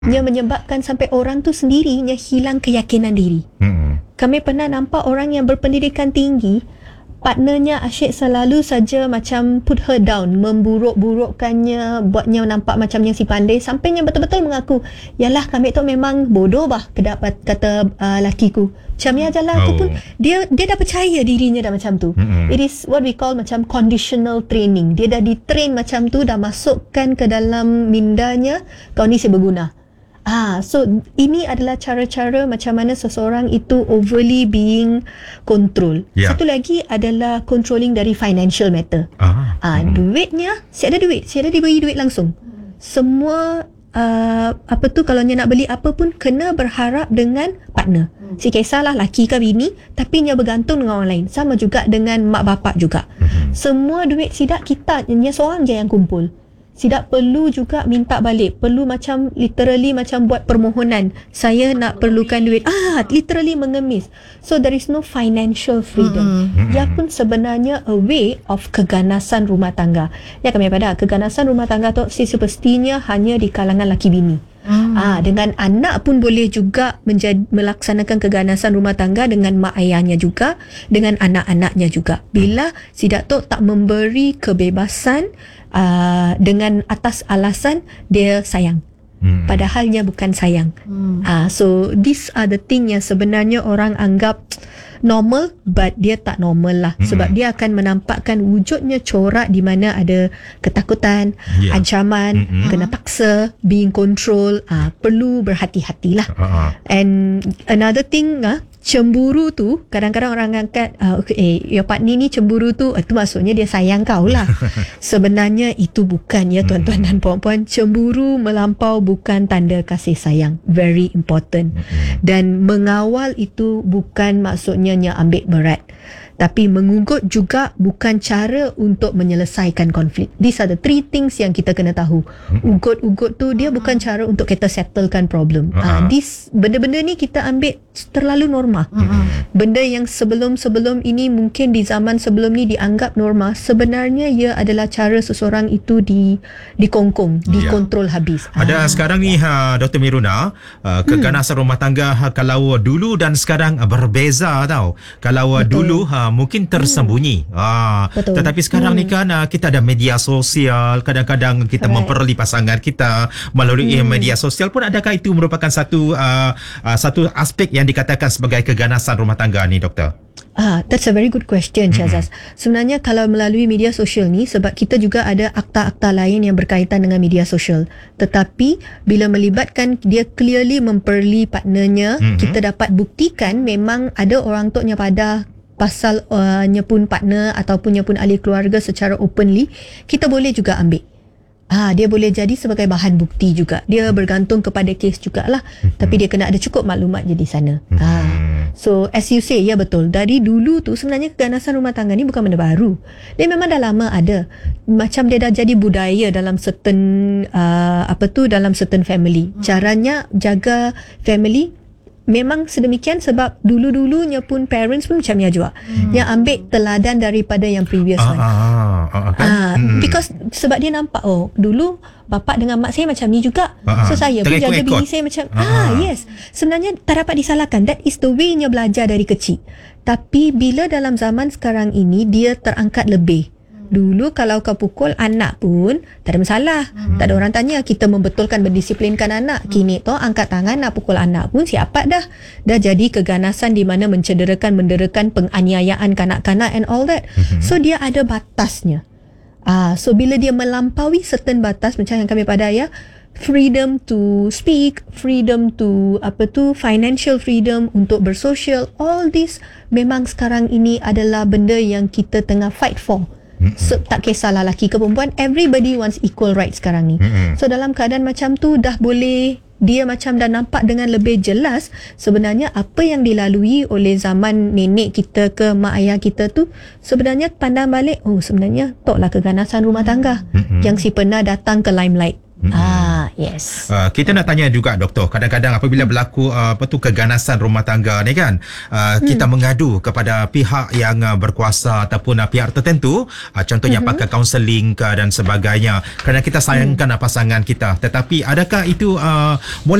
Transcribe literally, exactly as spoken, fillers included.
Ia menyebabkan sampai orang tu sendirinya hilang keyakinan diri. Hmm. Kami pernah nampak orang yang berpendidikan tinggi, partnernya asyik selalu saja macam put her down, memburuk-burukkannya, buatnya nampak macam yang si pandai, sampainya betul-betul mengaku, yalah kami tu memang bodoh bah, kedapat kata uh, lakiku. Macam ya jalan oh. tu pun dia dia dah percaya dirinya dah macam tu. Mm-hmm. It is what we call macam conditional training. Dia dah di-train macam tu, dah masukkan ke dalam mindanya, kau ni si berguna. Ah, so ini adalah cara-cara macam mana seseorang itu overly being control. Yeah. Satu lagi adalah controlling dari financial matter. Ah, ah hmm. duitnya, si ada duit, si ada diberi duit langsung. Semua uh, apa tu kalau dia nak beli apa pun kena berharap dengan partner. Si kisahlah laki ke bini, tapi dia bergantung dengan orang lain. Sama juga dengan mak bapak juga. Hmm. Semua duit sidak kita, dia seorang je yang kumpul. Tidak perlu juga minta balik. Perlu macam literally macam buat permohonan. Saya nak perlukan duit. Ah, literally mengemis. So there is no financial freedom. Mm-hmm. Ia pun sebenarnya a way of keganasan rumah tangga. Ya kami pada keganasan rumah tangga tu semestinya hanya di kalangan laki bini. Hmm. Ah, dengan anak pun boleh juga menjadi, melaksanakan keganasan rumah tangga dengan mak ayahnya juga, dengan anak-anaknya juga. Bila si datuk tak memberi kebebasan uh, dengan atas alasan dia sayang. Hmm. Padahalnya bukan sayang. Hmm. Ah, so these are the thing yang sebenarnya orang anggap normal, but dia tak normal lah. Mm-hmm. Sebab dia akan menampakkan wujudnya corak di mana ada ketakutan, yeah. ancaman, mm-hmm. kena paksa, being control. Ah, perlu berhati-hatilah. Uh-huh. And another thing, ah, cemburu tu kadang-kadang orang angkat, ah, okay, eh, your partner ni cemburu tu, itu maksudnya dia sayang kau lah. Sebenarnya itu bukan ya tuan-tuan dan puan-puan. Cemburu melampau bukan tanda kasih sayang. Very important. Dan mengawal itu bukan maksudnya yang ambil berat. Tapi mengugut juga bukan cara untuk menyelesaikan konflik. These are the three things yang kita kena tahu. Ugut-ugut tu dia bukan cara untuk kita settlekan problem. Uh-huh. Uh, this benda-benda ni kita ambil terlalu norma. Uh-huh. Benda yang sebelum-sebelum ini mungkin di zaman sebelum ni dianggap norma, sebenarnya ia adalah cara seseorang itu di dikongkong, yeah. dikontrol habis. Ada uh. sekarang ni ha, Doktor Miruna, uh, keganasan hmm. rumah tangga ha, kalau dulu dan sekarang uh, berbeza tau. Kalau uh, dulu ha, mungkin tersembunyi. Hmm. Ah, tetapi sekarang hmm. ni kan kita ada media sosial, kadang-kadang kita Correct. memperoleh pasangan kita melalui hmm. media sosial pun. Adakah itu merupakan satu uh, uh, satu aspek yang dikatakan sebagai keganasan rumah tangga ni, doktor? Ah, that's a very good question, Syazaz. Mm-hmm. Sebenarnya kalau melalui media sosial ni, sebab kita juga ada akta-akta lain yang berkaitan dengan media sosial. Tetapi bila melibatkan dia clearly memperli partnernya, mm-hmm. kita dapat buktikan memang ada orang tok nya pada pasal uh, nyepun partner ataupun nyepun ahli keluarga secara openly, kita boleh juga ambil. Ah, dia boleh jadi sebagai bahan bukti juga. Dia bergantung kepada kes jugalah. Mm-hmm. Tapi dia kena ada cukup maklumat je di sana. Mm-hmm. Ah. So as you say, ya betul. Dari dulu tu sebenarnya keganasan rumah tangga ni bukan benda baru. Dia memang dah lama ada. Macam dia dah jadi budaya dalam certain uh, apa tu dalam certain family. Mm-hmm. Caranya jaga family memang sedemikian sebab dulu-dulunya pun parents pun macam ni juga. Hmm. Yang ambil teladan daripada yang previous ah, one. Ah, ah, kan? ah, hmm. Because sebab dia nampak, oh dulu bapak dengan mak saya macam ni juga. Ah, so saya pun jaga bini saya macam ah. ah yes. Sebenarnya tak dapat disalahkan. That is the way nya belajar dari kecil. Tapi bila dalam zaman sekarang ini dia terangkat lebih. Dulu kalau kau pukul anak pun tak ada masalah. Hmm. Tak ada orang tanya. Kita membetulkan, mendisiplinkan anak. Kini tu angkat tangan nak pukul anak pun siapa dah. Dah jadi keganasan di mana mencederakan, menderakan, penganiayaan kanak-kanak and all that. Hmm. So dia ada batasnya. Ah, so bila dia melampaui certain batas macam yang kami pada ya, freedom to speak, freedom to apa tu financial freedom untuk bersosial, all this memang sekarang ini adalah benda yang kita tengah fight for. So, tak kisahlah lelaki ke perempuan, everybody wants equal rights sekarang ni. Mm-hmm. So dalam keadaan macam tu dah boleh, dia macam dah nampak dengan lebih jelas sebenarnya apa yang dilalui oleh zaman nenek kita ke mak ayah kita tu, sebenarnya pandang balik, oh sebenarnya toklah keganasan rumah tangga mm-hmm. yang si pernah datang ke limelight. Mm-mm. Ah, yes. Uh, kita nak tanya juga doktor, kadang-kadang apabila berlaku uh, apa tu keganasan rumah tangga ni kan, uh, hmm. kita mengadu kepada pihak yang uh, berkuasa ataupun uh, pihak tertentu, uh, contohnya hmm. pakai kaunseling ke dan sebagainya, kerana kita sayangkan hmm. pasangan kita, tetapi adakah itu uh,